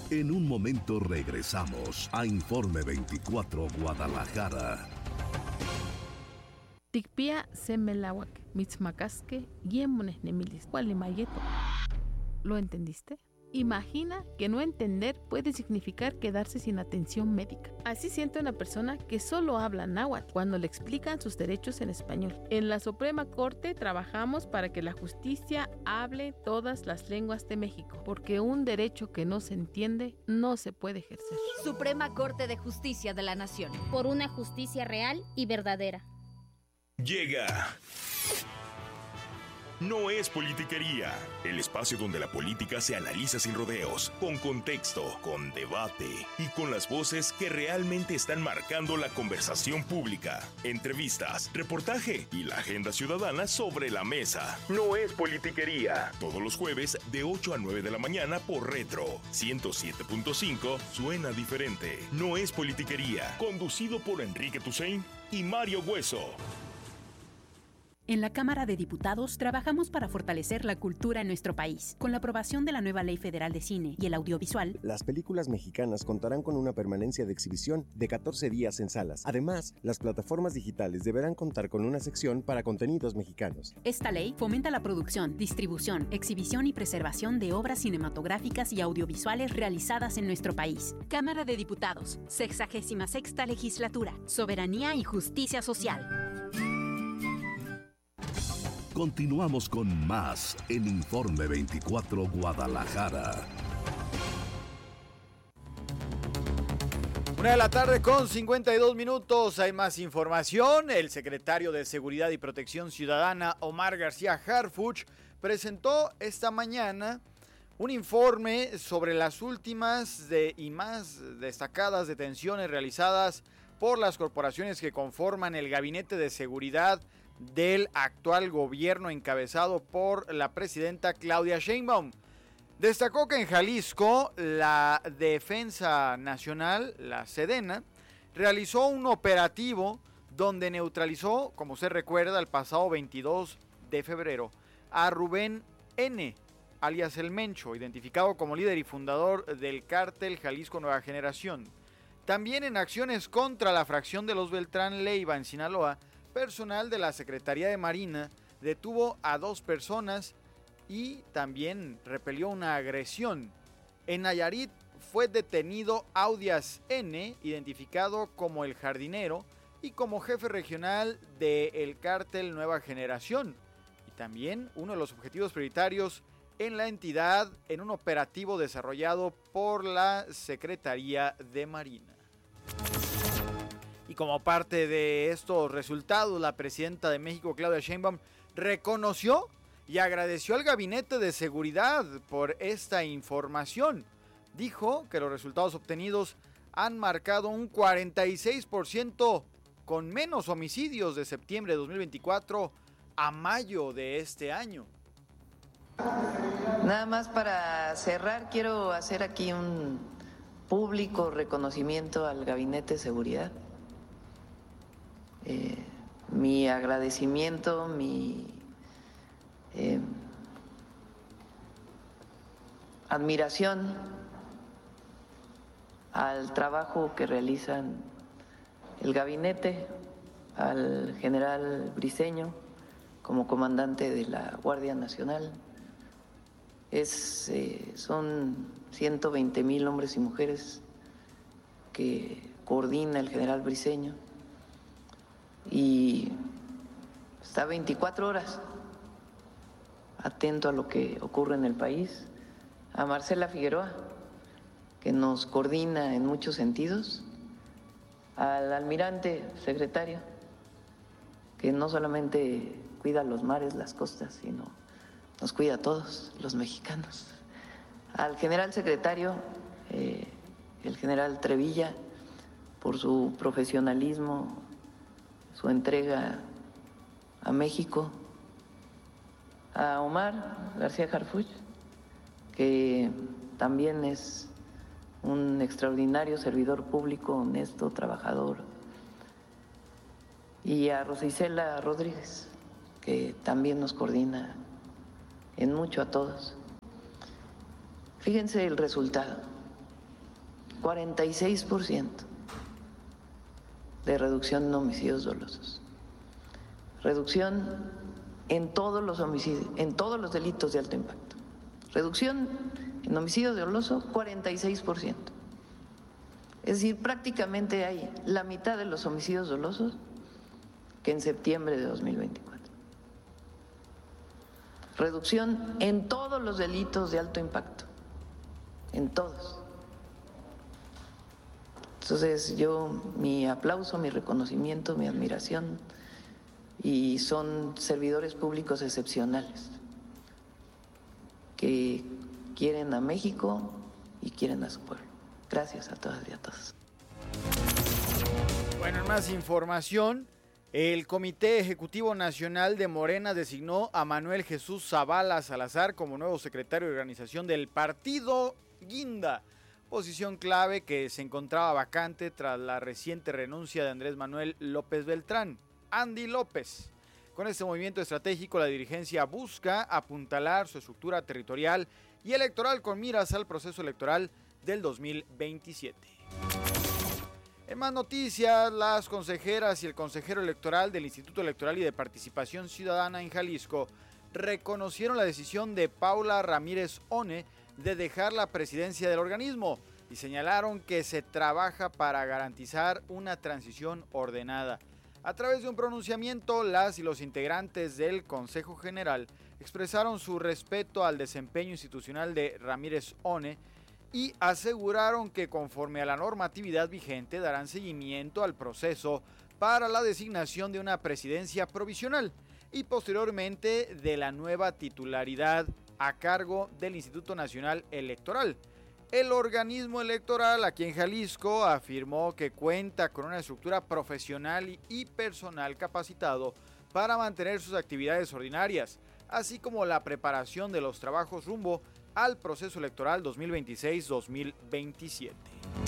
En un momento regresamos a Informe 24 Guadalajara. Tikpia semelawak, mitzmacasque, yemones nemilis, mayeto. ¿Lo entendiste? Imagina que no entender puede significar quedarse sin atención médica. Así siente una persona que solo habla náhuatl cuando le explican sus derechos en español. En la Suprema Corte trabajamos para que la justicia hable todas las lenguas de México, porque un derecho que no se entiende no se puede ejercer. Suprema Corte de Justicia de la Nación. Por una justicia real y verdadera. Llega. No es politiquería, el espacio donde la política se analiza sin rodeos, con contexto, con debate y con las voces que realmente están marcando la conversación pública. Entrevistas, reportaje y la agenda ciudadana sobre la mesa. No es politiquería. Todos los jueves de 8 a 9 de la mañana por Retro 107.5 suena diferente. No es politiquería. Conducido por Enrique Tusein y Mario Hueso. En la Cámara de Diputados trabajamos para fortalecer la cultura en nuestro país. Con la aprobación de la nueva Ley Federal de Cine y el Audiovisual, las películas mexicanas contarán con una permanencia de exhibición de 14 días en salas. Además, las plataformas digitales deberán contar con una sección para contenidos mexicanos. Esta ley fomenta la producción, distribución, exhibición y preservación de obras cinematográficas y audiovisuales realizadas en nuestro país. Cámara de Diputados, 66ª Legislatura, Soberanía y Justicia Social. Continuamos con más en Informe 24 Guadalajara. 1:52 p.m. Hay más información. El secretario de Seguridad y Protección Ciudadana, Omar García Harfuch, presentó esta mañana un informe sobre las últimas y más destacadas detenciones realizadas por las corporaciones que conforman el Gabinete de Seguridad del actual gobierno encabezado por la presidenta Claudia Sheinbaum. Destacó que en Jalisco la Defensa Nacional, la Sedena, realizó un operativo donde neutralizó, como se recuerda, el pasado 22 de febrero, a Rubén N., alias El Mencho, identificado como líder y fundador del cártel Jalisco Nueva Generación. También en acciones contra la fracción de los Beltrán Leiva en Sinaloa, personal de la Secretaría de Marina detuvo a 2 personas y también repelió una agresión. En Nayarit fue detenido Audias N., identificado como el jardinero y como jefe regional del cártel Nueva Generación. Y también uno de los objetivos prioritarios en la entidad en un operativo desarrollado por la Secretaría de Marina. Y como parte de estos resultados, la presidenta de México, Claudia Sheinbaum, reconoció y agradeció al Gabinete de Seguridad por esta información. Dijo que los resultados obtenidos han marcado un 46% con menos homicidios de septiembre de 2024 a mayo de este año. Nada más para cerrar, quiero hacer aquí un público reconocimiento al Gabinete de Seguridad. Mi agradecimiento, mi admiración al trabajo que realizan el gabinete, al general Briceño como comandante de la Guardia Nacional. Son 120,000 hombres y mujeres que coordina el general Briceño y está 24 horas atento a lo que ocurre en el país. A Marcela Figueroa, que nos coordina en muchos sentidos, al almirante secretario, que no solamente cuida los mares, las costas, sino nos cuida a todos los mexicanos, al general secretario, el general Trevilla, por su profesionalismo, su entrega a México, a Omar García Harfuch, que también es un extraordinario servidor público, honesto, trabajador, y a Rosicela Rodríguez, que también nos coordina en mucho a todos. Fíjense el resultado. 46% de reducción en homicidios dolosos. Reducción en todos los homicidios, en todos los delitos de alto impacto. Reducción en homicidio doloso, 46%. Es decir, prácticamente hay la mitad de los homicidios dolosos que en septiembre de 2024. Reducción en todos los delitos de alto impacto, en todos. Entonces mi aplauso, mi reconocimiento, mi admiración, y son servidores públicos excepcionales que quieren a México y quieren a su pueblo. Gracias a todas y a todos. Bueno, en más información, el Comité Ejecutivo Nacional de Morena designó a Manuel Jesús Zavala Salazar como nuevo secretario de organización del partido Guinda, posición clave que se encontraba vacante tras la reciente renuncia de Andrés Manuel López Beltrán, Andy López. Con este movimiento estratégico, la dirigencia busca apuntalar su estructura territorial y electoral con miras al proceso electoral del 2027. En más noticias, las consejeras y el consejero electoral del Instituto Electoral y de Participación Ciudadana en Jalisco reconocieron la decisión de Paula Ramírez One de dejar la presidencia del organismo y señalaron que se trabaja para garantizar una transición ordenada. A través de un pronunciamiento, las y los integrantes del Consejo General expresaron su respeto al desempeño institucional de Ramírez One y aseguraron que conforme a la normatividad vigente darán seguimiento al proceso para la designación de una presidencia provisional y posteriormente de la nueva titularidad a cargo del Instituto Nacional Electoral. El organismo electoral aquí en Jalisco afirmó que cuenta con una estructura profesional y personal capacitado para mantener sus actividades ordinarias, así como la preparación de los trabajos rumbo al proceso electoral 2026-2027.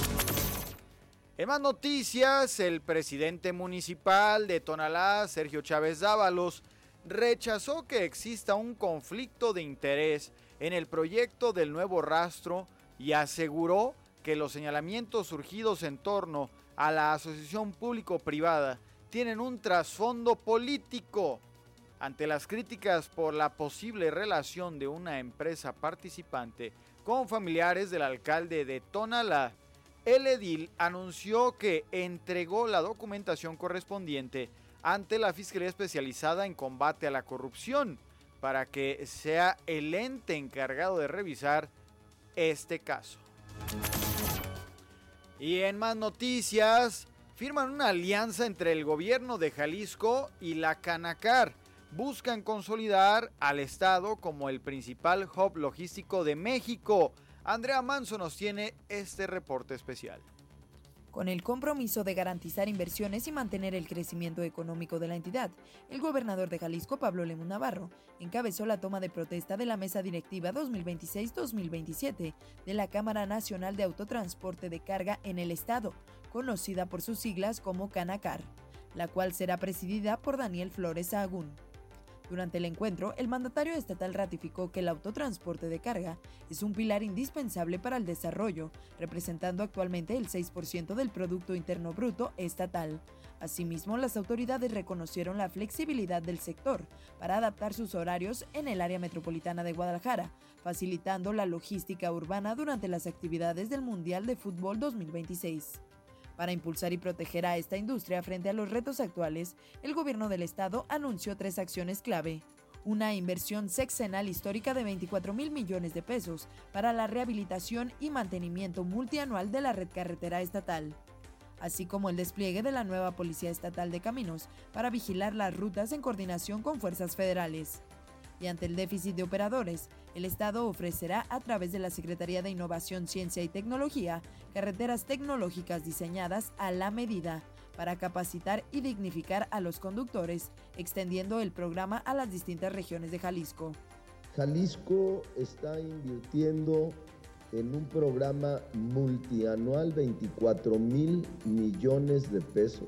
En más noticias, el presidente municipal de Tonalá, Sergio Chávez Dávalos, rechazó que exista un conflicto de interés en el proyecto del nuevo rastro y aseguró que los señalamientos surgidos en torno a la asociación público-privada tienen un trasfondo político. Ante las críticas por la posible relación de una empresa participante con familiares del alcalde de Tonalá, el edil anunció que entregó la documentación correspondiente ante la Fiscalía Especializada en Combate a la Corrupción para que sea el ente encargado de revisar este caso. Y en más noticias, firman una alianza entre el gobierno de Jalisco y la Canacar. Buscan consolidar al estado como el principal hub logístico de México. Andrea Manso nos tiene este reporte especial. Con el compromiso de garantizar inversiones y mantener el crecimiento económico de la entidad, el gobernador de Jalisco, Pablo Lemún Navarro, encabezó la toma de protesta de la Mesa Directiva 2026-2027 de la Cámara Nacional de Autotransporte de Carga en el estado, conocida por sus siglas como Canacar, la cual será presidida por Daniel Flores Sahagún. Durante el encuentro, el mandatario estatal ratificó que el autotransporte de carga es un pilar indispensable para el desarrollo, representando actualmente el 6% del Producto Interno Bruto estatal. Asimismo, las autoridades reconocieron la flexibilidad del sector para adaptar sus horarios en el área metropolitana de Guadalajara, facilitando la logística urbana durante las actividades del Mundial de Fútbol 2026. Para impulsar y proteger a esta industria frente a los retos actuales, el gobierno del estado anunció 3 acciones clave. Una inversión sexenal histórica de 24,000 millones de pesos para la rehabilitación y mantenimiento multianual de la red carretera estatal, así como el despliegue de la nueva Policía Estatal de Caminos para vigilar las rutas en coordinación con fuerzas federales. Y ante el déficit de operadores, el Estado ofrecerá a través de la Secretaría de Innovación, Ciencia y Tecnología carreteras tecnológicas diseñadas a la medida para capacitar y dignificar a los conductores, extendiendo el programa a las distintas regiones de Jalisco. Jalisco está invirtiendo en un programa multianual 24,000 millones de pesos.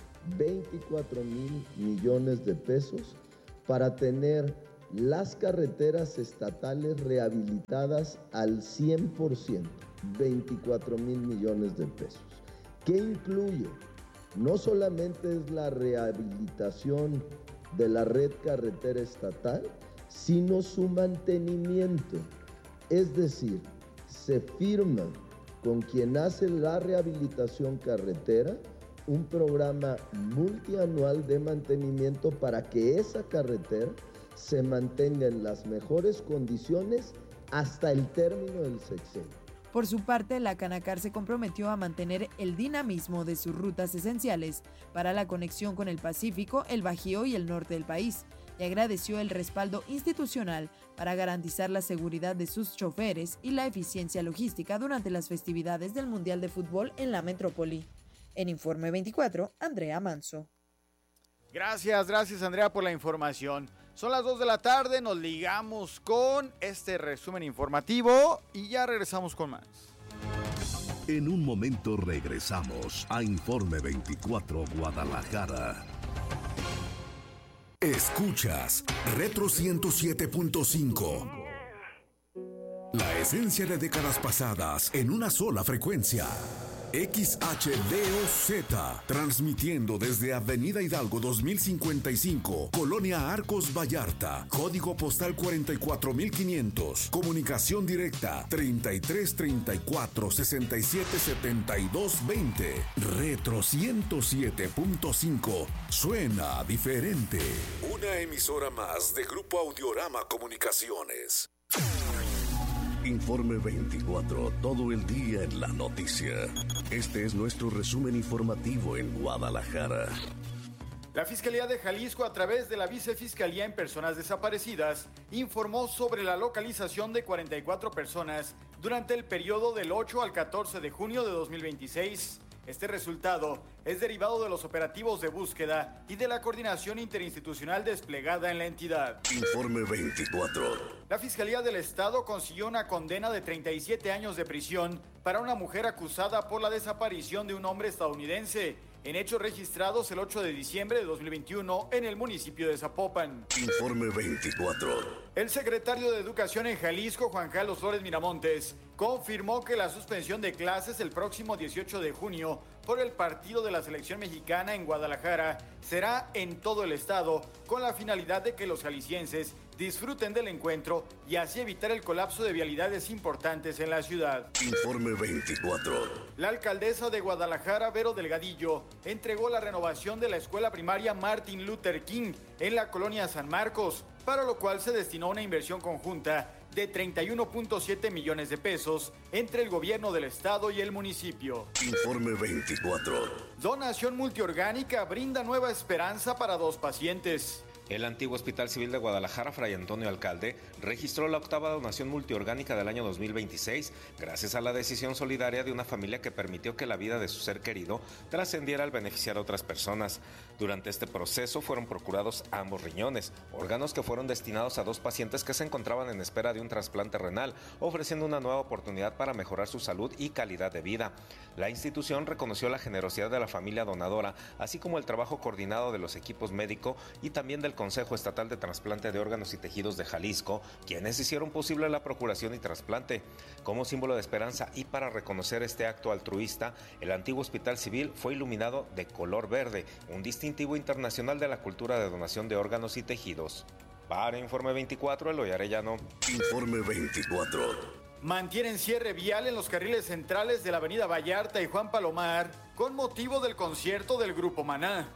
24,000 millones de pesos para tener las carreteras estatales rehabilitadas al 100%. 24,000 millones de pesos. ¿Qué incluye? No solamente es la rehabilitación de la red carretera estatal, sino su mantenimiento. Es decir, se firma con quien hace la rehabilitación carretera un programa multianual de mantenimiento para que esa carretera se mantenga en las mejores condiciones hasta el término del sexenio. Por su parte, la Canacar se comprometió a mantener el dinamismo de sus rutas esenciales para la conexión con el Pacífico, el Bajío y el norte del país, y agradeció el respaldo institucional para garantizar la seguridad de sus choferes y la eficiencia logística durante las festividades del Mundial de Fútbol en la metrópoli. En Informe 24, Andrea Manso. Gracias Andrea por la información. Son las 2 de la tarde, nos ligamos con este resumen informativo y ya regresamos con más. En un momento regresamos a Informe 24 Guadalajara. Escuchas Retro 107.5. La esencia de décadas pasadas en una sola frecuencia. XHDOZ, transmitiendo desde Avenida Hidalgo 2055, Colonia Arcos Vallarta, código postal 44500, comunicación directa 3334 67 72 20. Retro 107.5, suena diferente. Una emisora más de Grupo Audiorama Comunicaciones. Informe 24, todo el día en la noticia. Este es nuestro resumen informativo en Guadalajara. La Fiscalía de Jalisco, a través de la Vicefiscalía en Personas Desaparecidas, informó sobre la localización de 44 personas durante el periodo del 8 al 14 de junio de 2026. Este resultado es derivado de los operativos de búsqueda y de la coordinación interinstitucional desplegada en la entidad. Informe 24. La Fiscalía del Estado consiguió una condena de 37 años de prisión para una mujer acusada por la desaparición de un hombre estadounidense en hechos registrados el 8 de diciembre de 2021 en el municipio de Zapopan. Informe 24. El secretario de Educación en Jalisco, Juan Carlos Flores Miramontes, confirmó que la suspensión de clases el próximo 18 de junio por el partido de la selección mexicana en Guadalajara será en todo el estado, con la finalidad de que los jaliscienses disfruten del encuentro y así evitar el colapso de vialidades importantes en la ciudad. Informe 24. La alcaldesa de Guadalajara, Vero Delgadillo, entregó la renovación de la escuela primaria Martin Luther King en la colonia San Marcos, para lo cual se destinó una inversión conjunta de 31.7 millones de pesos entre el gobierno del estado y el municipio. Informe 24. Donación multiorgánica brinda nueva esperanza para 2 pacientes. El antiguo Hospital Civil de Guadalajara, Fray Antonio Alcalde, registró la 8ª donación multiorgánica del año 2026, gracias a la decisión solidaria de una familia que permitió que la vida de su ser querido trascendiera al beneficiar a otras personas. Durante este proceso fueron procurados ambos riñones, órganos que fueron destinados a 2 pacientes que se encontraban en espera de un trasplante renal, ofreciendo una nueva oportunidad para mejorar su salud y calidad de vida. La institución reconoció la generosidad de la familia donadora, así como el trabajo coordinado de los equipos médico y también del Consejo Estatal de Trasplante de Órganos y Tejidos de Jalisco, quienes hicieron posible la procuración y trasplante. Como símbolo de esperanza y para reconocer este acto altruista, el antiguo Hospital Civil fue iluminado de color verde, un distintivo internacional de la cultura de donación de órganos y tejidos. Para Informe 24, Eloy Arellano. Informe 24. Mantienen cierre vial en los carriles centrales de la avenida Vallarta y Juan Palomar con motivo del concierto del Grupo Maná.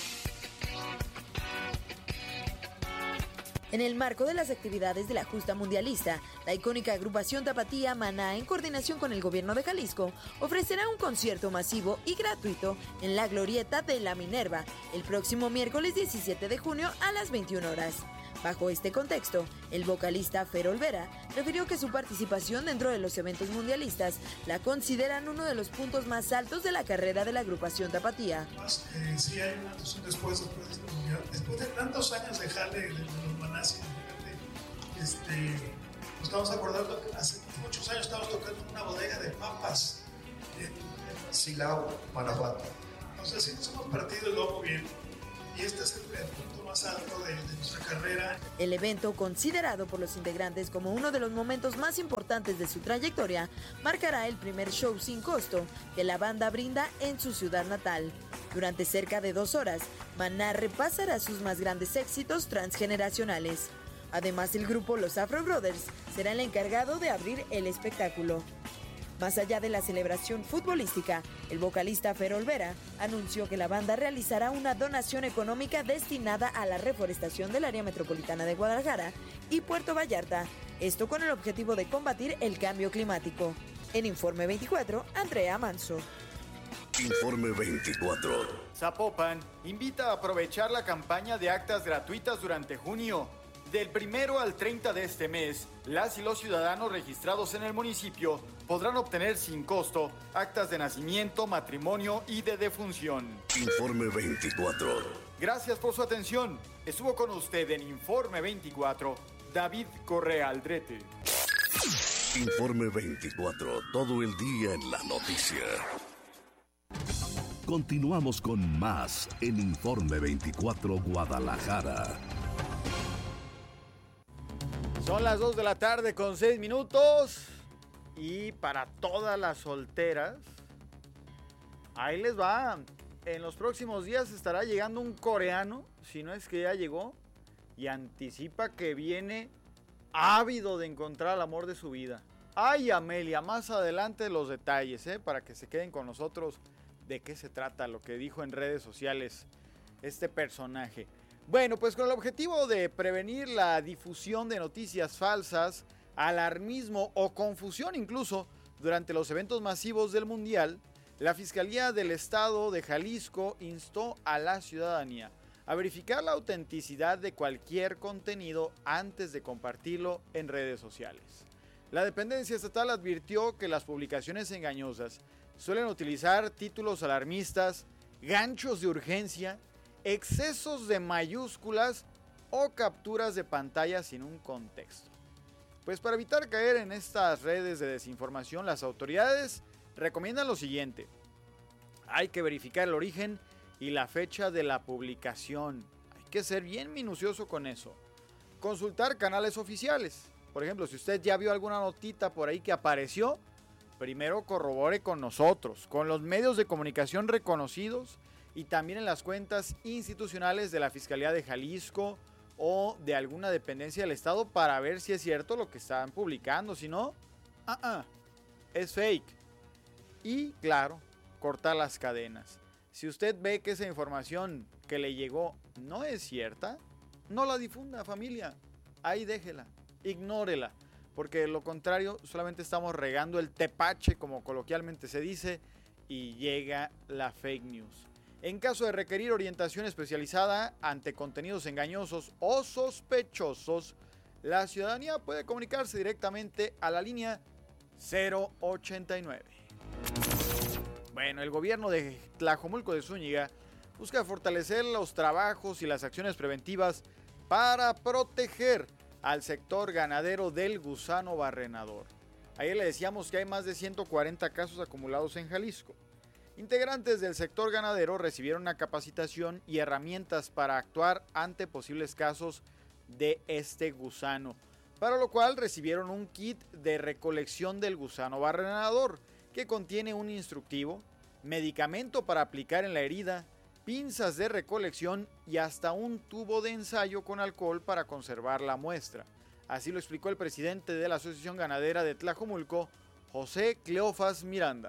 En el marco de las actividades de la justa mundialista, la icónica agrupación tapatía Maná, en coordinación con el gobierno de Jalisco, ofrecerá un concierto masivo y gratuito en la Glorieta de la Minerva el próximo miércoles 17 de junio a las 21 horas. Bajo este contexto, el vocalista Fer Olvera refirió que su participación dentro de los eventos mundialistas la consideran uno de los puntos más altos de la carrera de la agrupación tapatía. Sí, hay una antes y un después de este mundial. Después de tantos años de jale de los Manás, nos estamos acordando que hace muchos años estábamos tocando en una bodega de papas en Silao, Guanajuato. Entonces sí nos hemos partido el lomo bien y este es el punto más alto de nuestra carrera. El evento, considerado por los integrantes como uno de los momentos más importantes de su trayectoria, marcará el primer show sin costo que la banda brinda en su ciudad natal. Durante cerca de 2 horas, Maná repasará sus más grandes éxitos transgeneracionales. Además, el grupo Los Afro Brothers será el encargado de abrir el espectáculo. Más allá de la celebración futbolística, el vocalista Fer Olvera anunció que la banda realizará una donación económica destinada a la reforestación del área metropolitana de Guadalajara y Puerto Vallarta, esto con el objetivo de combatir el cambio climático. En Informe 24, Andrea Manso. Informe 24. Zapopan invita a aprovechar la campaña de actas gratuitas durante junio. Del 1 al 30 de este mes, las y los ciudadanos registrados en el municipio podrán obtener sin costo actas de nacimiento, matrimonio y de defunción. Informe 24. Gracias por su atención. Estuvo con usted en Informe 24, David Correa Aldrete. Informe 24. Todo el día en la noticia. Continuamos con más en Informe 24 Guadalajara. Son las 2 de la tarde con 6 minutos. Y para todas las solteras, ahí les va. En los próximos días estará llegando un coreano, si no es que ya llegó, y anticipa que viene ávido de encontrar el amor de su vida. Ay, Amelia, más adelante los detalles, para que se queden con nosotros de qué se trata, lo que dijo en redes sociales este personaje. Bueno, pues con el objetivo de prevenir la difusión de noticias falsas, alarmismo o confusión incluso durante los eventos masivos del Mundial, la Fiscalía del Estado de Jalisco instó a la ciudadanía a verificar la autenticidad de cualquier contenido antes de compartirlo en redes sociales. La dependencia estatal advirtió que las publicaciones engañosas suelen utilizar títulos alarmistas, ganchos de urgencia, excesos de mayúsculas o capturas de pantalla sin un contexto. Pues para evitar caer en estas redes de desinformación, las autoridades recomiendan lo siguiente. Hay que verificar el origen y la fecha de la publicación. Hay que ser bien minucioso con eso. Consultar canales oficiales. Por ejemplo, si usted ya vio alguna notita por ahí que apareció, primero corrobore con nosotros, con los medios de comunicación reconocidos y también en las cuentas institucionales de la Fiscalía de Jalisco o de alguna dependencia del Estado para ver si es cierto lo que están publicando. Si no, es fake. Y claro, cortar las cadenas. Si usted ve que esa información que le llegó no es cierta, no la difunda, familia. Ahí déjela, ignórela, porque de lo contrario solamente estamos regando el tepache, como coloquialmente se dice, y llega la fake news. En caso de requerir orientación especializada ante contenidos engañosos o sospechosos, la ciudadanía puede comunicarse directamente a la línea 089. Bueno, el gobierno de Tlajomulco de Zúñiga busca fortalecer los trabajos y las acciones preventivas para proteger al sector ganadero del gusano barrenador. Ayer le decíamos que hay más de 140 casos acumulados en Jalisco. Integrantes del sector ganadero recibieron una capacitación y herramientas para actuar ante posibles casos de este gusano, para lo cual recibieron un kit de recolección del gusano barrenador que contiene un instructivo, medicamento para aplicar en la herida, pinzas de recolección y hasta un tubo de ensayo con alcohol para conservar la muestra. Así lo explicó el presidente de la Asociación Ganadera de Tlajomulco, José Cleofas Miranda.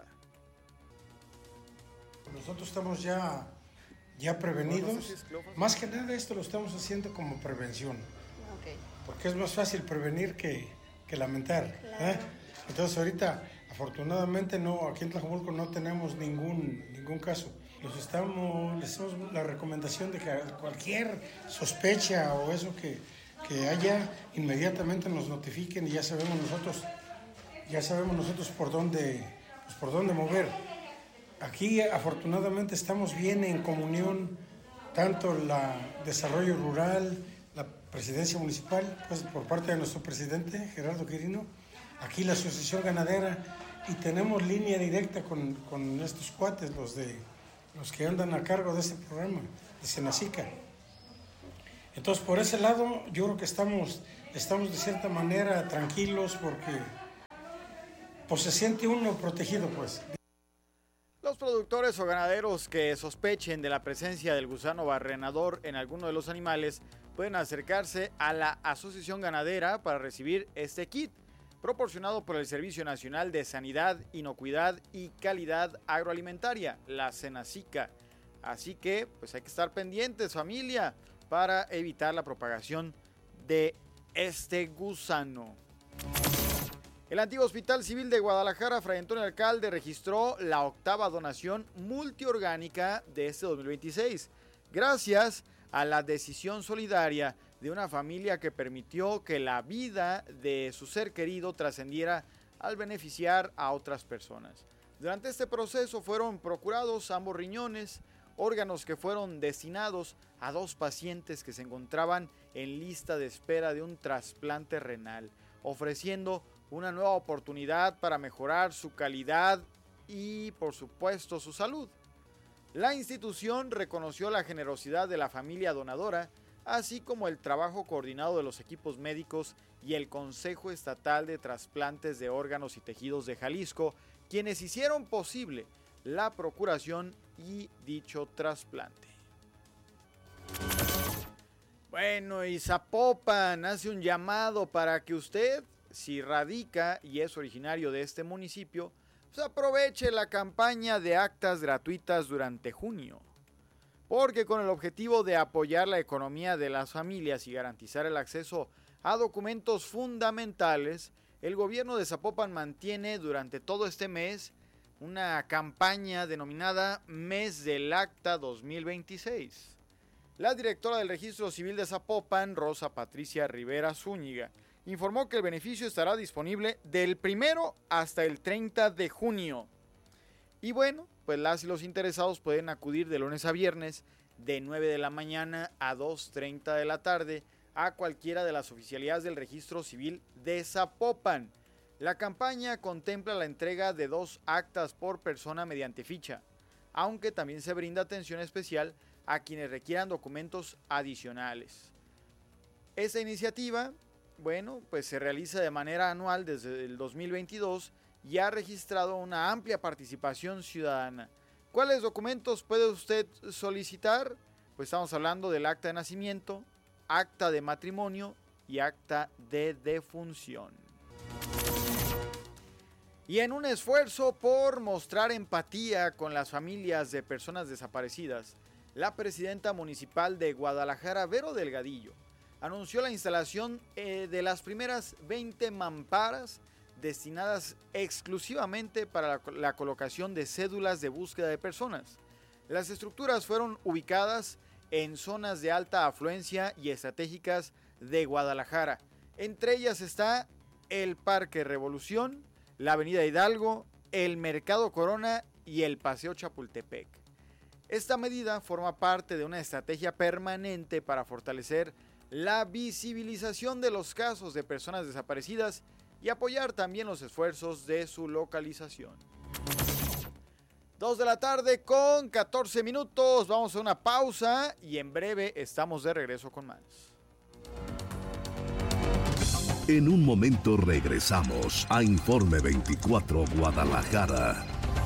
Nosotros estamos ya prevenidos. Más que nada esto lo estamos haciendo como prevención. Porque es más fácil prevenir que lamentar. Claro. Entonces ahorita, afortunadamente, aquí en Tlajomulco no tenemos ningún caso. Les hacemos la recomendación de que cualquier sospecha o eso que haya, inmediatamente nos notifiquen y ya sabemos nosotros por dónde mover. Aquí afortunadamente estamos bien en comunión, tanto la Desarrollo Rural, la Presidencia Municipal, pues por parte de nuestro presidente Gerardo Quirino, aquí la Asociación Ganadera, y tenemos línea directa con estos cuates, los los que andan a cargo de este programa, de Senacica. Entonces, por ese lado, yo creo que estamos de cierta manera tranquilos porque pues se siente uno protegido, pues. Los productores o ganaderos que sospechen de la presencia del gusano barrenador en alguno de los animales pueden acercarse a la Asociación Ganadera para recibir este kit, proporcionado por el Servicio Nacional de Sanidad, Inocuidad y Calidad Agroalimentaria, la Senacica. Así que, pues hay que estar pendientes, familia, para evitar la propagación de este gusano. El antiguo Hospital Civil de Guadalajara, Fray Antonio Alcalde, registró la 8ª donación multiorgánica de este 2026, gracias a la decisión solidaria de una familia que permitió que la vida de su ser querido trascendiera al beneficiar a otras personas. Durante este proceso fueron procurados ambos riñones, órganos que fueron destinados a 2 pacientes que se encontraban en lista de espera de un trasplante renal, ofreciendo una nueva oportunidad para mejorar su calidad y, por supuesto, su salud. La institución reconoció la generosidad de la familia donadora, así como el trabajo coordinado de los equipos médicos y el Consejo Estatal de Trasplantes de Órganos y Tejidos de Jalisco, quienes hicieron posible la procuración y dicho trasplante. Bueno, y Zapopan hace un llamado para que usted, si radica y es originario de este municipio, pues aproveche la campaña de actas gratuitas durante junio. Porque con el objetivo de apoyar la economía de las familias y garantizar el acceso a documentos fundamentales, el gobierno de Zapopan mantiene durante todo este mes una campaña denominada Mes del Acta 2026. La directora del Registro Civil de Zapopan, Rosa Patricia Rivera Zúñiga, informó que el beneficio estará disponible del 1 hasta el 30 de junio. Y bueno, pues las y los interesados pueden acudir de lunes a viernes de 9 de la mañana a 2:30 de la tarde a cualquiera de las oficialidades del Registro Civil de Zapopan. La campaña contempla la entrega de 2 actas por persona mediante ficha, aunque también se brinda atención especial a quienes requieran documentos adicionales. Esta iniciativa, bueno, pues se realiza de manera anual desde el 2022 y ha registrado una amplia participación ciudadana. ¿Cuáles documentos puede usted solicitar? Pues estamos hablando del acta de nacimiento, acta de matrimonio y acta de defunción. Y en un esfuerzo por mostrar empatía con las familias de personas desaparecidas, la presidenta municipal de Guadalajara, Vero Delgadillo, anunció la instalación de las primeras 20 mamparas destinadas exclusivamente para la colocación de cédulas de búsqueda de personas. Las estructuras fueron ubicadas en zonas de alta afluencia y estratégicas de Guadalajara. Entre ellas está el Parque Revolución, la Avenida Hidalgo, el Mercado Corona y el Paseo Chapultepec. Esta medida forma parte de una estrategia permanente para fortalecer la visibilización de los casos de personas desaparecidas y apoyar también los esfuerzos de su localización. 2 de la tarde con 14 minutos, vamos a una pausa y en breve estamos de regreso con más. En un momento regresamos a Informe 24 Guadalajara.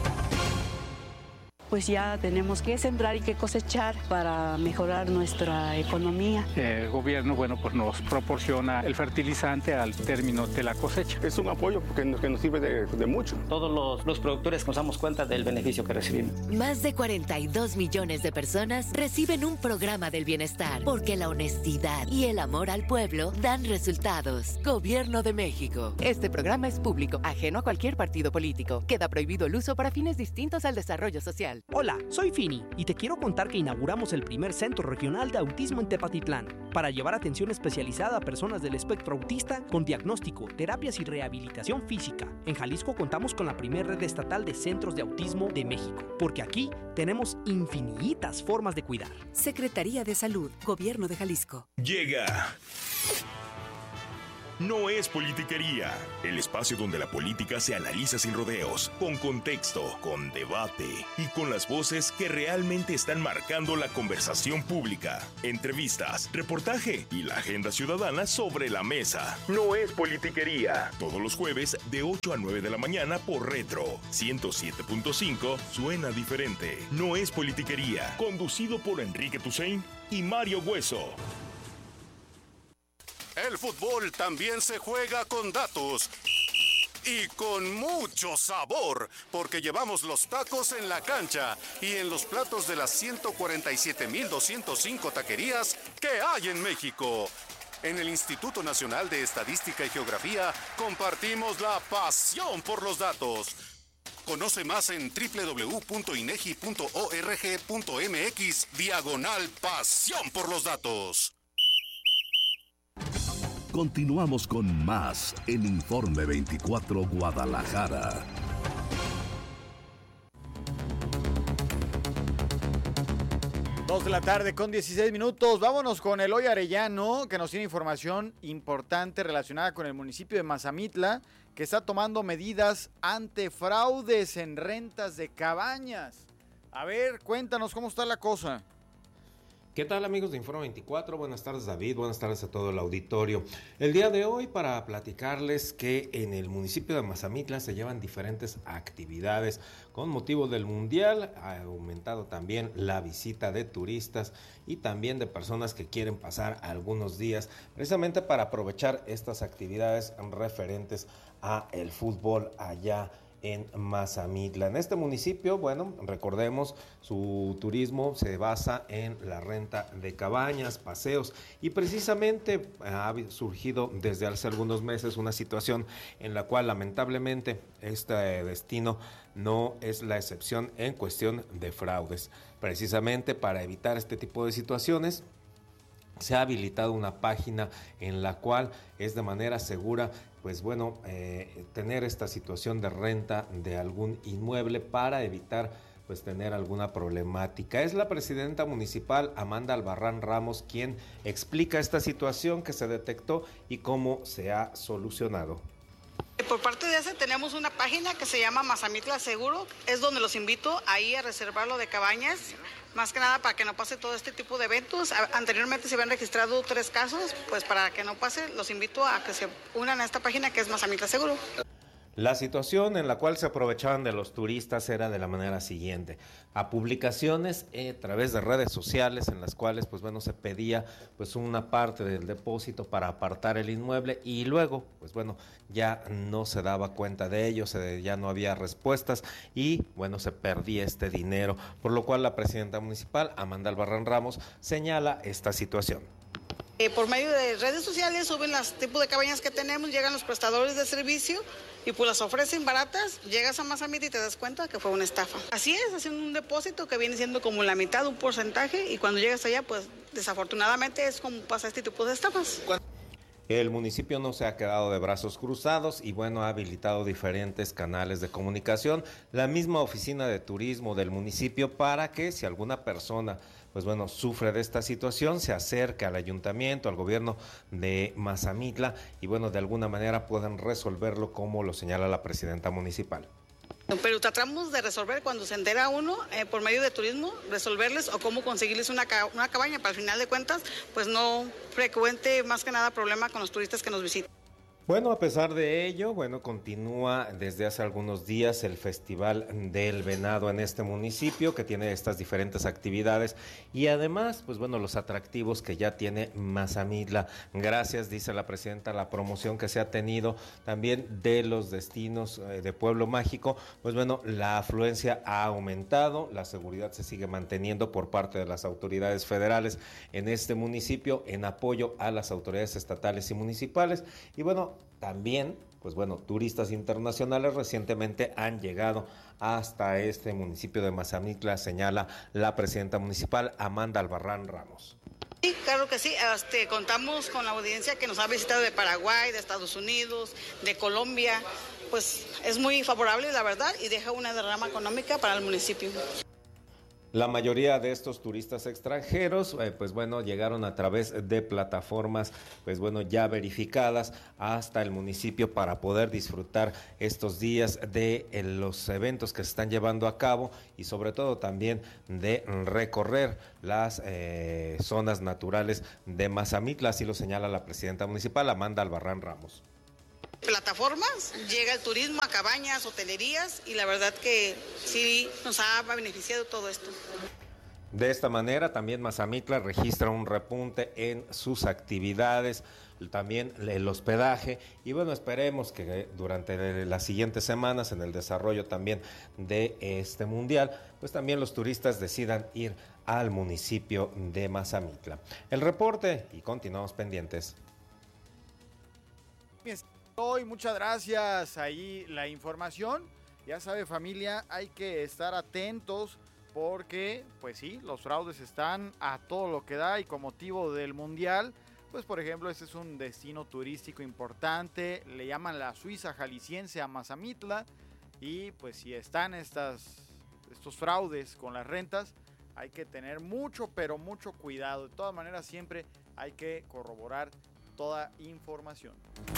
Pues ya tenemos que sembrar y que cosechar para mejorar nuestra economía. El gobierno, pues nos proporciona el fertilizante al término de la cosecha. Es un apoyo que nos sirve de mucho. Todos los productores nos damos cuenta del beneficio que recibimos. Más de 42 millones de personas reciben un programa del bienestar, porque la honestidad y el amor al pueblo dan resultados. Gobierno de México. Este programa es público, ajeno a cualquier partido político. Queda prohibido el uso para fines distintos al desarrollo social. Hola, soy Fini y te quiero contar que inauguramos el primer centro regional de autismo en Tepatitlán para llevar atención especializada a personas del espectro autista con diagnóstico, terapias y rehabilitación física. En Jalisco contamos con la primera red estatal de centros de autismo de México, porque aquí tenemos infinitas formas de cuidar. Secretaría de Salud, Gobierno de Jalisco. Llega No es politiquería, el espacio donde la política se analiza sin rodeos, con contexto, con debate y con las voces que realmente están marcando la conversación pública. Entrevistas, reportaje y la agenda ciudadana sobre la mesa. No es politiquería. Todos los jueves de 8 a 9 de la mañana por Retro 107.5 suena diferente. No es politiquería. Conducido por Enrique Tusain y Mario Hueso. El fútbol también se juega con datos y con mucho sabor, porque llevamos los tacos en la cancha y en los platos de las 147.205 taquerías que hay en México. En el Instituto Nacional de Estadística y Geografía compartimos la pasión por los datos. Conoce más en www.inegi.org.mx/pasión por los datos. Continuamos con más en Informe 24 Guadalajara. Dos de la tarde con 16 minutos. Vámonos con Eloy Arellano, que nos tiene información importante relacionada con el municipio de Mazamitla, que está tomando medidas ante fraudes en rentas de cabañas. A ver, cuéntanos cómo está la cosa. ¿Qué tal, amigos de Informe 24? Buenas tardes, David, buenas tardes a todo el auditorio. El día de hoy para platicarles que en el municipio de Mazamitla se llevan diferentes actividades con motivo del Mundial. Ha aumentado también la visita de turistas y también de personas que quieren pasar algunos días precisamente para aprovechar estas actividades referentes a el fútbol allá en Mazamitla. En este municipio, bueno, recordemos, su turismo se basa en la renta de cabañas, paseos, y precisamente ha surgido desde hace algunos meses una situación en la cual lamentablemente este destino no es la excepción en cuestión de fraudes. Precisamente para evitar este tipo de situaciones, se ha habilitado una página en la cual es de manera segura, pues bueno, tener esta situación de renta de algún inmueble para evitar pues tener alguna problemática. Es la presidenta municipal, Amanda Albarrán Ramos, quien explica esta situación que se detectó y cómo se ha solucionado. Por parte de ese tenemos una página que se llama Mazamitla Seguro, es donde los invito ahí a reservar lo de cabañas, más que nada para que no pase todo este tipo de eventos. Anteriormente se habían registrado 3 casos, pues para que no pase, los invito a que se unan a esta página que es Mazamitla Seguro. La situación en la cual se aprovechaban de los turistas era de la manera siguiente: a publicaciones a través de redes sociales en las cuales pues bueno se pedía pues una parte del depósito para apartar el inmueble y luego pues bueno ya no se daba cuenta de ello, ya no había respuestas y bueno se perdía este dinero, por lo cual la presidenta municipal, Amanda Albarrán Ramos, señala esta situación. Por medio de redes sociales suben los tipos de cabañas que tenemos, llegan los prestadores de servicio y pues las ofrecen baratas, llegas a Mazamitla y te das cuenta que fue una estafa. Así es, hacen un depósito que viene siendo como la mitad de un porcentaje y cuando llegas allá pues desafortunadamente es como pasa este tipo de estafas. El municipio no se ha quedado de brazos cruzados y bueno, ha habilitado diferentes canales de comunicación, la misma oficina de turismo del municipio, para que si alguna persona pues bueno sufre de esta situación, se acerque al ayuntamiento, al gobierno de Mazamitla y bueno, de alguna manera puedan resolverlo como lo señala la presidenta municipal. Pero tratamos de resolver cuando se entera uno por medio de turismo, resolverles o cómo conseguirles una cabaña para al final de cuentas, pues no frecuente más que nada problema con los turistas que nos visitan. Bueno, a pesar de ello, bueno, continúa desde hace algunos días el Festival del Venado en este municipio, que tiene estas diferentes actividades y además, pues bueno, los atractivos que ya tiene Mazamitla. Gracias, dice la presidenta, a la promoción que se ha tenido también de los destinos de Pueblo Mágico, pues bueno, la afluencia ha aumentado, la seguridad se sigue manteniendo por parte de las autoridades federales en este municipio en apoyo a las autoridades estatales y municipales y bueno, también, pues bueno, turistas internacionales recientemente han llegado hasta este municipio de Mazamitla, señala la presidenta municipal, Amanda Albarrán Ramos. Sí, claro que sí, contamos con la audiencia que nos ha visitado de Paraguay, de Estados Unidos, de Colombia, pues es muy favorable la verdad y deja una derrama económica para el municipio. La mayoría de estos turistas extranjeros, pues bueno, llegaron a través de plataformas, pues bueno, ya verificadas hasta el municipio para poder disfrutar estos días de los eventos que se están llevando a cabo y sobre todo también de recorrer las zonas naturales de Mazamitla, así lo señala la presidenta municipal, Amanda Albarrán Ramos. Plataformas, llega el turismo a cabañas, hotelerías y la verdad que sí nos ha beneficiado todo esto. De esta manera también Mazamitla registra un repunte en sus actividades, también el hospedaje y bueno, esperemos que durante las siguientes semanas en el desarrollo también de este mundial, pues también los turistas decidan ir al municipio de Mazamitla. El reporte y continuamos pendientes. Hoy, muchas gracias. Ahí la información. Ya sabe, familia, hay que estar atentos porque, pues sí, los fraudes están a todo lo que da y con motivo del mundial, pues por ejemplo, este es un destino turístico importante, le llaman la Suiza jalisciense a Mazamitla y pues si están estos fraudes con las rentas, hay que tener mucho, pero mucho cuidado. De todas maneras, siempre hay que corroborar toda información.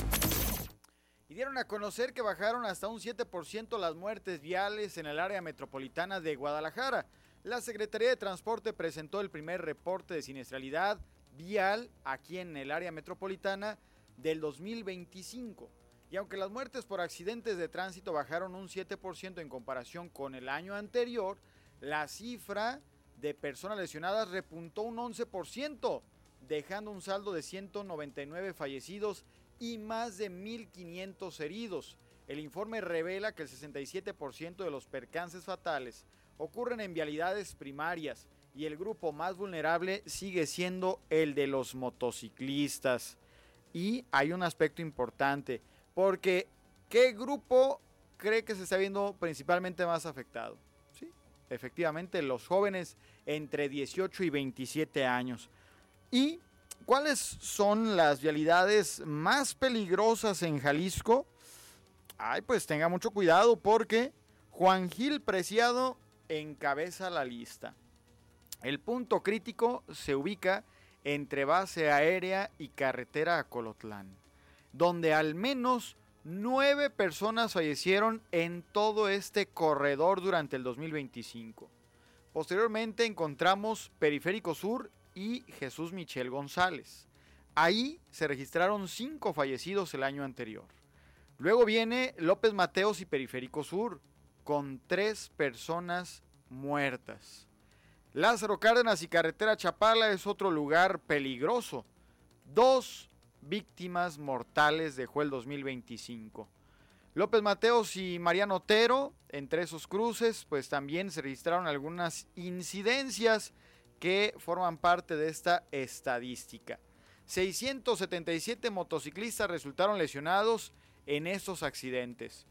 Y dieron a conocer que bajaron hasta un 7% las muertes viales en el área metropolitana de Guadalajara. La Secretaría de Transporte presentó el primer reporte de siniestralidad vial aquí en el área metropolitana del 2025. Y aunque las muertes por accidentes de tránsito bajaron un 7% en comparación con el año anterior, la cifra de personas lesionadas repuntó un 11%, dejando un saldo de 199 fallecidos y más de 1,500 heridos. El informe revela que el 67% de los percances fatales ocurren en vialidades primarias y el grupo más vulnerable sigue siendo el de los motociclistas. Y hay un aspecto importante, porque ¿qué grupo cree que se está viendo principalmente más afectado? Sí, efectivamente, los jóvenes entre 18 y 27 años. ¿Y cuáles son las vialidades más peligrosas en Jalisco? Pues tenga mucho cuidado porque Juan Gil Preciado encabeza la lista. El punto crítico se ubica entre base aérea y carretera a Colotlán, donde al menos 9 personas fallecieron en todo este corredor durante el 2025. Posteriormente encontramos Periférico Sur y Jesús Michel González. Ahí se registraron 5 fallecidos el año anterior. Luego viene López Mateos y Periférico Sur, con 3 personas muertas. Lázaro Cárdenas y Carretera Chapala es otro lugar peligroso. 2 víctimas mortales dejó el 2025. López Mateos y Mariano Otero, entre esos cruces, pues también se registraron algunas incidencias que forman parte de esta estadística. 677 motociclistas resultaron lesionados en estos accidentes.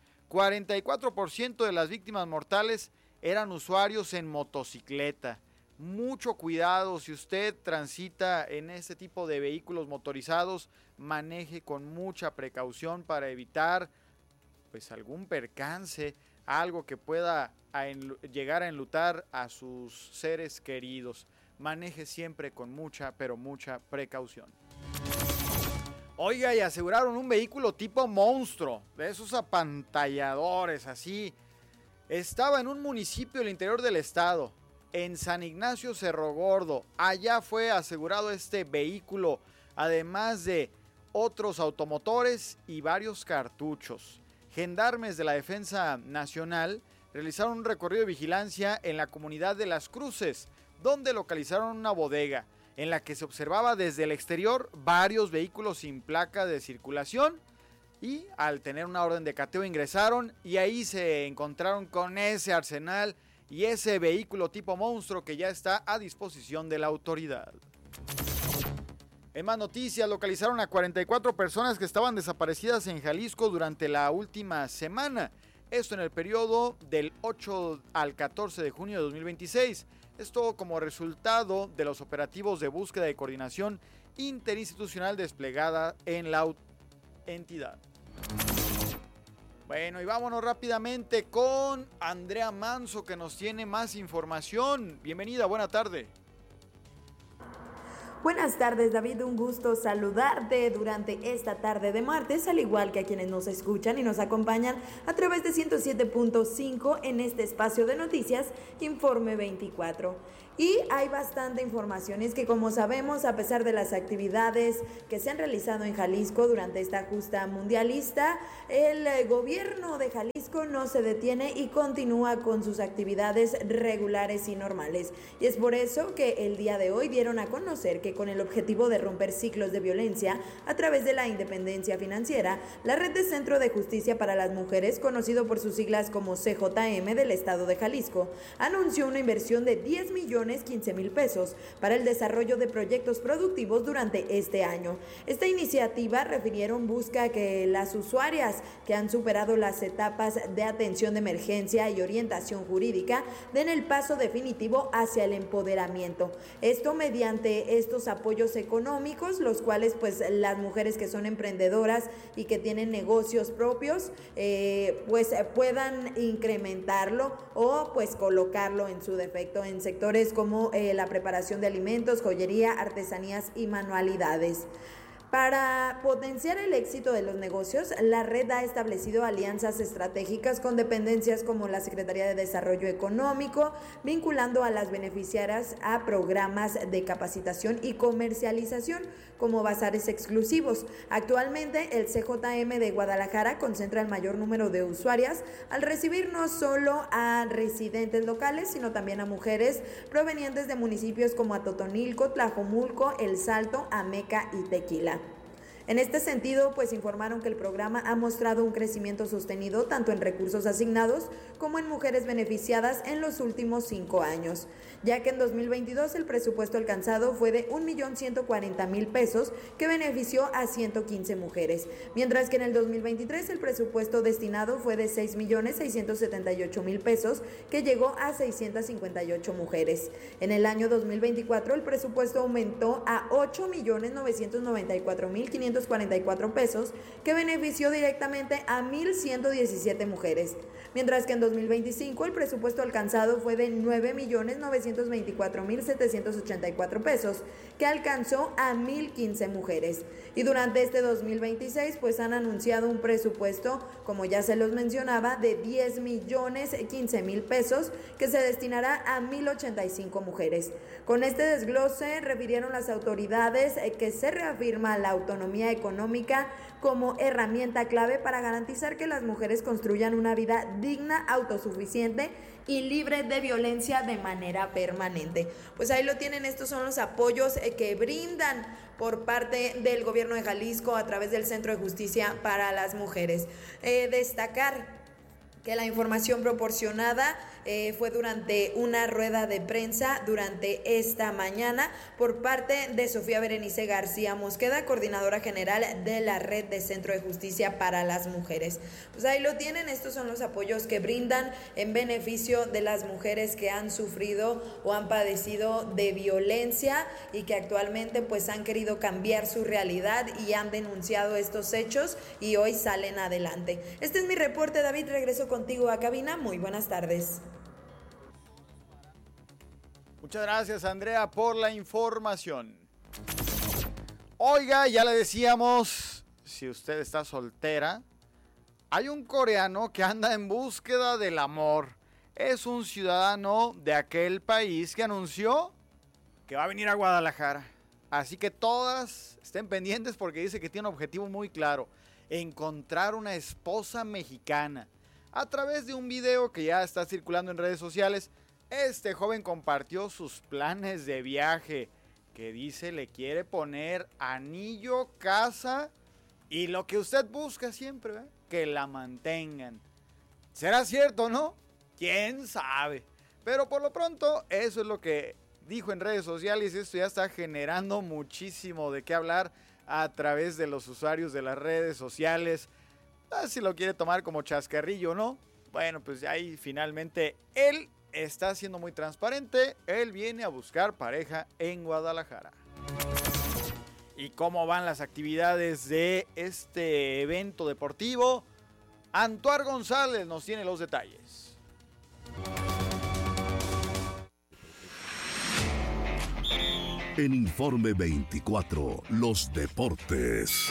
44% de las víctimas mortales eran usuarios en motocicleta. Mucho cuidado, si usted transita en este tipo de vehículos motorizados, maneje con mucha precaución para evitar pues algún percance, algo que pueda llegar a enlutar a sus seres queridos. Maneje siempre con mucha, pero mucha precaución. Oiga, y aseguraron un vehículo tipo monstruo, de esos apantalladores así. Estaba en un municipio del interior del estado, en San Ignacio Cerro Gordo. Allá fue asegurado este vehículo, además de otros automotores y varios cartuchos. Gendarmes de la Defensa Nacional realizaron un recorrido de vigilancia en la comunidad de Las Cruces, donde localizaron una bodega en la que se observaba desde el exterior varios vehículos sin placa de circulación y al tener una orden de cateo ingresaron y ahí se encontraron con ese arsenal y ese vehículo tipo monstruo que ya está a disposición de la autoridad. En más noticias, localizaron a 44 personas que estaban desaparecidas en Jalisco durante la última semana. Esto en el periodo del 8 al 14 de junio de 2026. Esto como resultado de los operativos de búsqueda y coordinación interinstitucional desplegada en la entidad. Bueno, y vámonos rápidamente con Andrea Manso, que nos tiene más información. Bienvenida, buena tarde. Buenas tardes, David, un gusto saludarte durante esta tarde de martes, al igual que a quienes nos escuchan y nos acompañan a través de 107.5 en este espacio de noticias, Informe 24. Y hay bastante información, es que como sabemos, a pesar de las actividades que se han realizado en Jalisco durante esta justa mundialista, el gobierno de Jalisco no se detiene y continúa con sus actividades regulares y normales. Y es por eso que el día de hoy dieron a conocer que con el objetivo de romper ciclos de violencia a través de la independencia financiera, la Red de Centro de Justicia para las Mujeres, conocido por sus siglas como CJM del Estado de Jalisco, anunció una inversión de 10,015,000 pesos para el desarrollo de proyectos productivos durante este año. Esta iniciativa, refirieron, busca que las usuarias que han superado las etapas de atención de emergencia y orientación jurídica den el paso definitivo hacia el empoderamiento. Esto mediante estos apoyos económicos, los cuales pues las mujeres que son emprendedoras y que tienen negocios propios pues puedan incrementarlo o pues colocarlo en su defecto en sectores como la preparación de alimentos, joyería, artesanías y manualidades. Para potenciar el éxito de los negocios, la red ha establecido alianzas estratégicas con dependencias como la Secretaría de Desarrollo Económico, vinculando a las beneficiarias a programas de capacitación y comercialización como bazares exclusivos. Actualmente, el CJM de Guadalajara concentra el mayor número de usuarias al recibir no solo a residentes locales, sino también a mujeres provenientes de municipios como Atotonilco, Tlajomulco, El Salto, Ameca y Tequila. En este sentido, pues informaron que el programa ha mostrado un crecimiento sostenido tanto en recursos asignados como en mujeres beneficiadas en los últimos 5 años, ya que en 2022 el presupuesto alcanzado fue de 1,140,000 pesos que benefició a 115 mujeres, mientras que en el 2023 el presupuesto destinado fue de 6,678,000 pesos que llegó a 658 mujeres. En el año 2024 el presupuesto aumentó a 8,994,544 pesos que benefició directamente a 1,117 mujeres, mientras que en 2025 el presupuesto alcanzado fue de 9,924,784 pesos que alcanzó a 1,015 mujeres. Y durante este 2026 pues han anunciado un presupuesto, como ya se los mencionaba, de 10,015,000 pesos que se destinará a 1,085 mujeres. Con este desglose refirieron las autoridades que se reafirma la autonomía económica como herramienta clave para garantizar que las mujeres construyan una vida digna, autosuficiente y libre de violencia de manera permanente. Pues ahí lo tienen, estos son los apoyos que brindan por parte del gobierno de Jalisco a través del Centro de Justicia para las Mujeres. Destacar que la información proporcionada fue durante una rueda de prensa durante esta mañana por parte de Sofía Berenice García Mosqueda, coordinadora general de la Red de Centro de Justicia para las Mujeres. Pues ahí lo tienen, estos son los apoyos que brindan en beneficio de las mujeres que han sufrido o han padecido de violencia y que actualmente pues han querido cambiar su realidad y han denunciado estos hechos y hoy salen adelante. Este es mi reporte, David, regreso contigo a cabina. Muy buenas tardes. Muchas gracias, Andrea, por la información. Oiga, ya le decíamos, si usted está soltera, hay un coreano que anda en búsqueda del amor. Es un ciudadano de aquel país que anunció que va a venir a Guadalajara. Así que todas estén pendientes porque dice que tiene un objetivo muy claro: encontrar una esposa mexicana. A través de un video que ya está circulando en redes sociales, este joven compartió sus planes de viaje, que dice le quiere poner anillo, casa y lo que usted busca siempre, ¿eh? Que la mantengan. ¿Será cierto o no? ¿Quién sabe? Pero por lo pronto eso es lo que dijo en redes sociales. Esto ya está generando muchísimo de qué hablar a través de los usuarios de las redes sociales. Si lo quiere tomar como chascarrillo o no, bueno, pues ahí finalmente él está siendo muy transparente. Él viene a buscar pareja en Guadalajara. ¿Y cómo van las actividades de este evento deportivo? Antoine González nos tiene los detalles. En Informe 24, los deportes.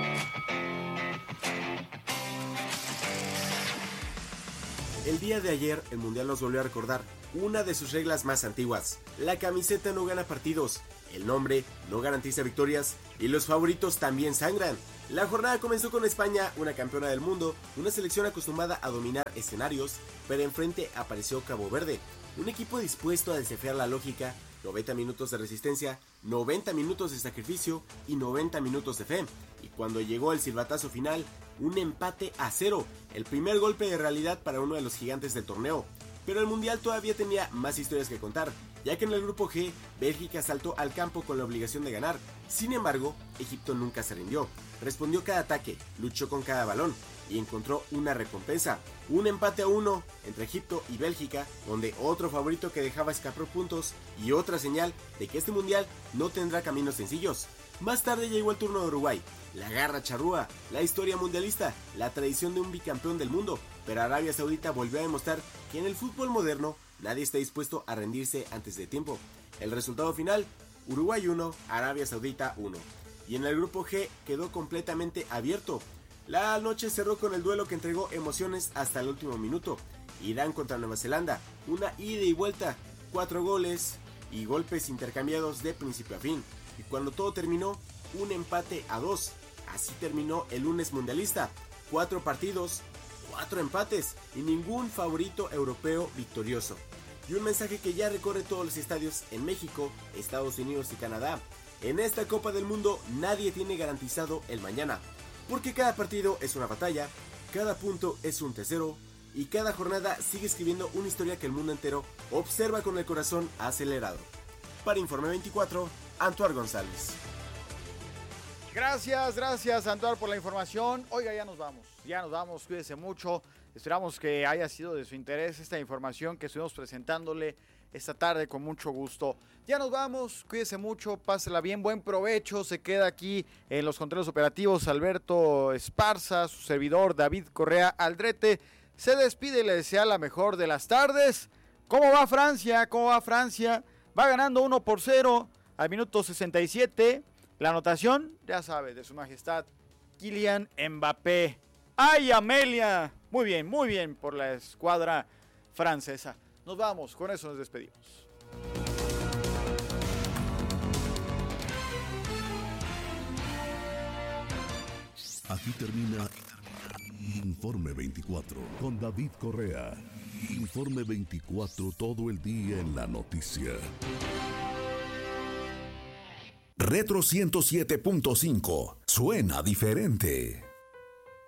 El día de ayer, el Mundial nos volvió a recordar una de sus reglas más antiguas. La camiseta no gana partidos, el nombre no garantiza victorias y los favoritos también sangran. La jornada comenzó con España, una campeona del mundo, una selección acostumbrada a dominar escenarios, pero enfrente apareció Cabo Verde, un equipo dispuesto a desafiar la lógica. 90 minutos de resistencia, 90 minutos de sacrificio y 90 minutos de fe. Y cuando llegó el silbatazo final, un empate a 0, el primer golpe de realidad para uno de los gigantes del torneo. Pero el Mundial todavía tenía más historias que contar, ya que en el grupo G, Bélgica saltó al campo con la obligación de ganar. Sin embargo, Egipto nunca se rindió, respondió cada ataque, luchó con cada balón y encontró una recompensa, un empate a 1 entre Egipto y Bélgica, donde otro favorito que dejaba escapar puntos y otra señal de que este mundial no tendrá caminos sencillos. Más tarde llegó el turno de Uruguay, la garra charrúa, la historia mundialista, la tradición de un bicampeón del mundo, pero Arabia Saudita volvió a demostrar que en el fútbol moderno nadie está dispuesto a rendirse antes de tiempo. El resultado final, Uruguay 1, Arabia Saudita 1. Y en el grupo G quedó completamente abierto. La noche cerró con el duelo que entregó emociones hasta el último minuto. Irán contra Nueva Zelanda, una ida y vuelta, 4 goles y golpes intercambiados de principio a fin. Y cuando todo terminó, un empate a 2. Así terminó el lunes mundialista, 4 partidos, 4 empates y ningún favorito europeo victorioso. Y un mensaje que ya recorre todos los estadios en México, Estados Unidos y Canadá. En esta Copa del Mundo nadie tiene garantizado el mañana. Porque cada partido es una batalla, cada punto es un tesoro y cada jornada sigue escribiendo una historia que el mundo entero observa con el corazón acelerado. Para Informe 24, Antoine González. Gracias Antoine por la información. Oiga, ya nos vamos, cuídese mucho. Esperamos que haya sido de su interés esta información que estuvimos presentándole esta tarde con mucho gusto. Ya nos vamos, cuídese mucho, pásela bien, buen provecho. Se queda aquí en los controles operativos Alberto Esparza, su servidor David Correa Aldrete. Se despide y le desea la mejor de las tardes. ¿Cómo va Francia? Va ganando 1-0 al minuto 67. La anotación, ya sabe, de su majestad Kylian Mbappé. ¡Ay, Amelia! Muy bien por la escuadra francesa. Nos vamos, con eso nos despedimos. Aquí termina Informe 24 con David Correa. Informe 24, todo el día en la noticia. Retro 107.5 suena diferente.